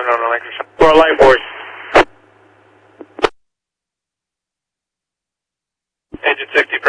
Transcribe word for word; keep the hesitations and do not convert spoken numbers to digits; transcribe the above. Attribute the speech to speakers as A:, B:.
A: on electric. For a light force. Engine sixty.